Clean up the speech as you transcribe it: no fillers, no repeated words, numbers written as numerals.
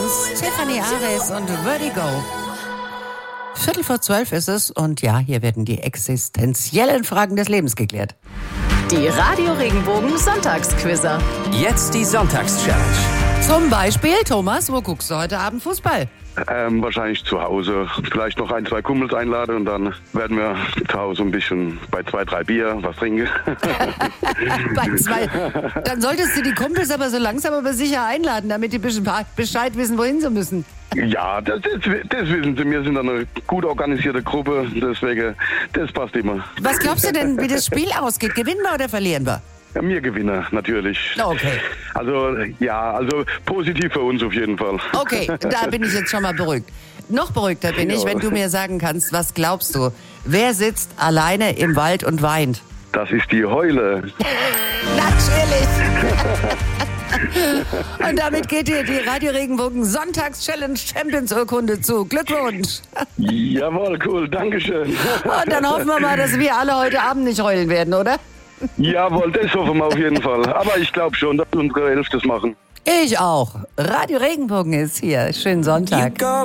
Dance, Stephanie Ares und Vertigo. 11:45 ist es und ja, hier werden die existenziellen Fragen des Lebens geklärt. Die Radio Regenbogen Sonntagsquizzer. Jetzt die Sonntagschallenge. Zum Beispiel, Thomas, wo guckst du heute Abend Fußball? Wahrscheinlich zu Hause. Vielleicht noch 1, 2 Kumpels einladen und dann werden wir zu Hause ein bisschen bei 2, 3 Bier was trinken. Bei 2. Dann solltest du die Kumpels aber so langsam aber sicher einladen, damit die Bescheid wissen, wohin sie müssen. Ja, das wissen Sie. Wir sind eine gut organisierte Gruppe, deswegen, das passt immer. Was glaubst du denn, wie das Spiel ausgeht? Gewinnen wir oder verlieren wir? Ja, wir gewinnen, natürlich. Okay. Also positiv für uns auf jeden Fall. Okay, da bin ich jetzt schon mal beruhigt. Noch beruhigter bin ich, wenn du mir sagen kannst, was glaubst du? Wer sitzt alleine im Wald und weint? Das ist die Heule. Natürlich! Und damit geht dir die Radio Regenbogen Sonntags-Challenge Champions-Urkunde zu. Glückwunsch! Jawohl, cool, dankeschön. Und dann hoffen wir mal, dass wir alle heute Abend nicht heulen werden, oder? Jawohl, das hoffen wir auf jeden Fall. Aber ich glaube schon, dass unsere 11 das machen. Ich auch. Radio Regenbogen ist hier. Schönen Sonntag.